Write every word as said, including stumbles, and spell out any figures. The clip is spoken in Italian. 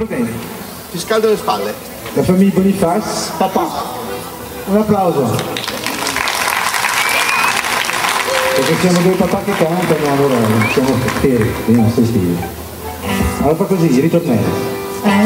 Va bene. Ti scaldo le spalle. La famiglia Boniface. Papà. Un applauso. Perché siamo due papà che cantano, allora siamo per i nostri stili. Allora fa così, ritornello.